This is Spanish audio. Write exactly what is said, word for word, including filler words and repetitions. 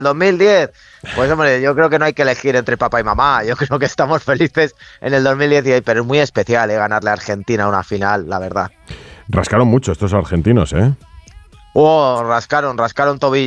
dos mil diez. Pues hombre, yo creo que no hay que elegir entre papá y mamá. Yo creo que estamos felices en el dos mil diez, pero es muy especial, ¿eh? Ganarle a Argentina una final, la verdad. Rascaron mucho estos argentinos, ¿eh? Oh, rascaron, rascaron tobillo.